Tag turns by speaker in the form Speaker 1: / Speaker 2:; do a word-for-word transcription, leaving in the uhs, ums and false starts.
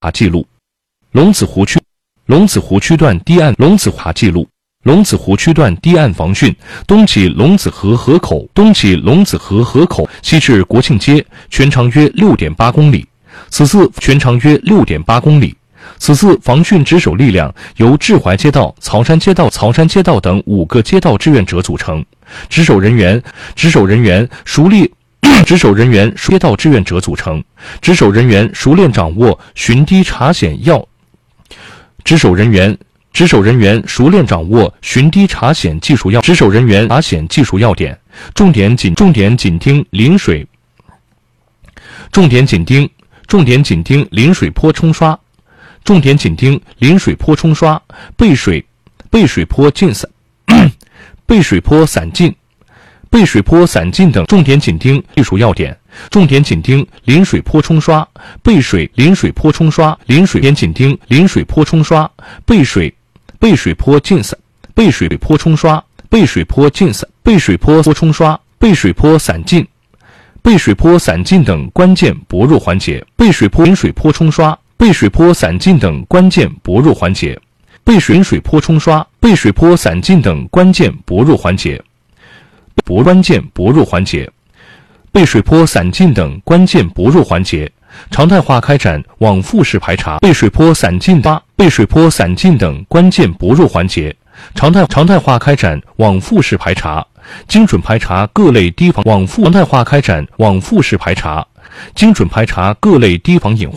Speaker 1: 记录。龙子湖区龙子湖区段堤岸龙子湖记录。龙子湖区段堤岸防汛，东起龙子河河口，东起龙子河河口，西至国庆街，全长约 六点八公里。此次全长约 六点八公里。此次防汛值守力量由志怀街道、曹山街道、曹山街道等五个街道志愿者组成，值守人员值守人员熟练值守人员街道志愿者组成，值守人员熟练掌握巡堤查险要值守人员值守人员熟练掌握巡堤查险技术要值守人员查险技术要点，重点紧重点紧盯临水重点紧盯重点紧盯临水坡冲刷重点紧盯临水坡冲刷背水背水坡进散背水坡散进背水坡散进等重点紧盯技术要点，重点紧盯临水坡冲刷背水临水坡冲刷临水边紧盯临水坡冲刷背水背水坡进散背水坡冲刷背水坡进散背水坡冲刷背水坡散进背水坡散进等关键薄弱环节，背水坡临水坡冲刷背水坡散进等关键薄弱环节，背水临水坡冲刷背水坡散进等关键薄弱环节薄关键薄弱环节背水坡散进等关键薄弱环节，常态化开展往复式排查背水坡散进八背水坡散进等关键薄弱环节，常态常态化开展往复式排查，精准排查各类堤防往复常态化开展往复式排查，精准排查各类堤防隐患。